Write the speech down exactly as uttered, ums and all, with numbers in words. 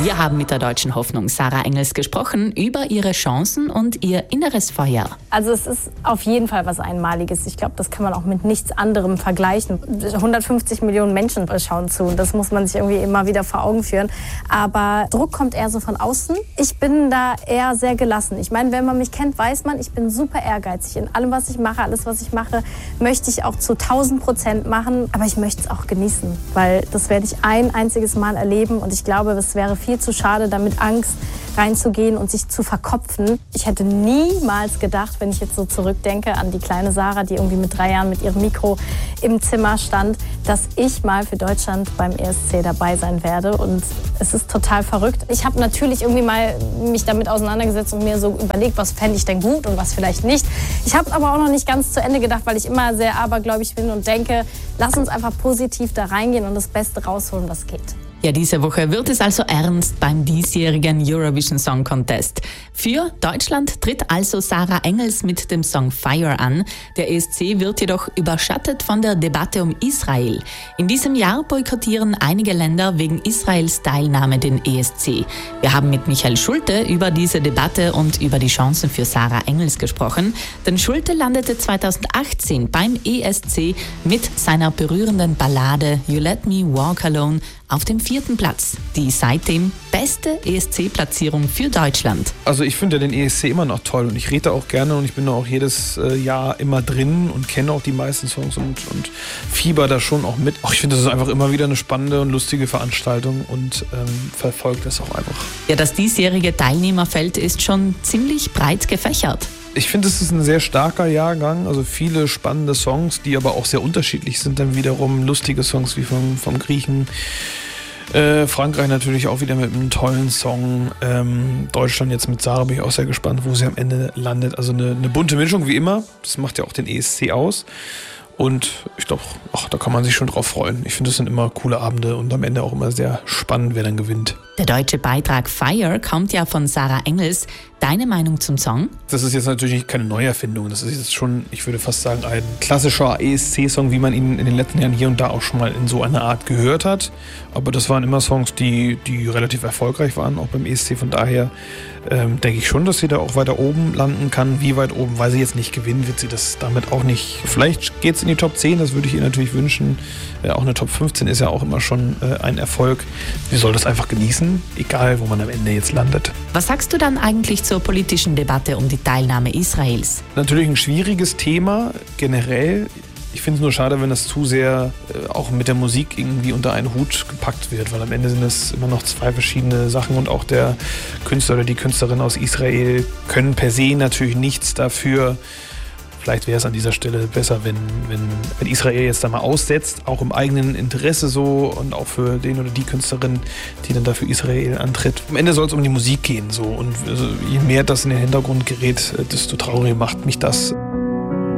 Wir haben mit der deutschen Hoffnung Sarah Engels gesprochen über ihre Chancen und ihr inneres Feuer. Also es ist auf jeden Fall was Einmaliges. Ich glaube, das kann man auch mit nichts anderem vergleichen. hundertfünfzig Millionen Menschen schauen zu und das muss man sich irgendwie immer wieder vor Augen führen. Aber Druck kommt eher so von außen. Ich bin da eher sehr gelassen. Ich meine, wenn man mich kennt, weiß man, ich bin super ehrgeizig. In allem, was ich mache, alles, was ich mache, möchte ich auch zu tausend Prozent machen. Aber ich möchte es auch genießen, weil das werde ich ein einziges Mal erleben und ich glaube, es wäre viel zu schade, damit Angst reinzugehen und sich zu verkopfen. Ich hätte niemals gedacht, wenn ich jetzt so zurückdenke an die kleine Sarah, die irgendwie mit drei Jahren mit ihrem Mikro im Zimmer stand, dass ich mal für Deutschland beim E S C dabei sein werde. Und es ist total verrückt. Ich habe natürlich irgendwie mal mich damit auseinandergesetzt und mir so überlegt, was fände ich denn gut und was vielleicht nicht. Ich habe aber auch noch nicht ganz zu Ende gedacht, weil ich immer sehr abergläubig bin und denke, lass uns einfach positiv da reingehen und das Beste rausholen, was geht. Ja, diese Woche wird es also ernst beim diesjährigen Eurovision Song Contest. Für Deutschland tritt also Sarah Engels mit dem Song Fire an. Der E S C wird jedoch überschattet von der Debatte um Israel. In diesem Jahr boykottieren einige Länder wegen Israels Teilnahme den E S C. Wir haben mit Michael Schulte über diese Debatte und über die Chancen für Sarah Engels gesprochen. Denn Schulte landete zweitausendachtzehn beim E S C mit seiner berührenden Ballade You Let Me Walk Alone auf dem vierten Platz. Die seitdem beste E S C-Platzierung für Deutschland. Also ich finde den E S C immer noch toll und ich rede da auch gerne und ich bin da auch jedes äh, Jahr immer drin und kenne auch die meisten Songs und, und fieber da schon auch mit. Auch ich finde, das ist einfach immer wieder eine spannende und lustige Veranstaltung und ähm, verfolgt das auch einfach. Ja, das diesjährige Teilnehmerfeld ist schon ziemlich breit gefächert. Ich finde, es ist ein sehr starker Jahrgang, also viele spannende Songs, die aber auch sehr unterschiedlich sind. Dann wiederum lustige Songs wie vom, vom Griechen. Äh, Frankreich natürlich auch wieder mit einem tollen Song. Ähm, Deutschland jetzt mit Sarah bin ich auch sehr gespannt, wo sie am Ende landet. Also eine, eine bunte Mischung wie immer. Das macht ja auch den E S C aus. Und ich glaube, da kann man sich schon drauf freuen. Ich finde, das sind immer coole Abende und am Ende auch immer sehr spannend, wer dann gewinnt. Der deutsche Beitrag Fire kommt ja von Sarah Engels. Deine Meinung zum Song? Das ist jetzt natürlich keine Neuerfindung. Das ist jetzt schon, ich würde fast sagen, ein klassischer E S C-Song, wie man ihn in den letzten Jahren hier und da auch schon mal in so einer Art gehört hat. Aber das waren immer Songs, die, die relativ erfolgreich waren, auch beim E S C. Von daher ähm, denke ich schon, dass sie da auch weiter oben landen kann. Wie weit oben, weil sie jetzt nicht gewinnen, wird sie das damit auch nicht. Vielleicht geht es in die Top zehn, das würde ich ihr natürlich wünschen. Äh, auch eine Top fünfzehn ist ja auch immer schon äh, ein Erfolg. Sie soll das einfach genießen, egal wo man am Ende jetzt landet. Was sagst du dann eigentlich zur politischen Debatte um die Teilnahme Israels? Natürlich ein schwieriges Thema generell. Ich finde es nur schade, wenn das zu sehr äh, auch mit der Musik irgendwie unter einen Hut gepackt wird, weil am Ende sind es immer noch zwei verschiedene Sachen und auch der Künstler oder die Künstlerin aus Israel können per se natürlich nichts dafür. Vielleicht wäre es an dieser Stelle besser, wenn, wenn, wenn Israel jetzt da mal aussetzt, auch im eigenen Interesse so und auch für den oder die Künstlerin, die dann da für Israel antritt. Am Ende soll es um die Musik gehen so und also, je mehr das in den Hintergrund gerät, desto trauriger macht mich das.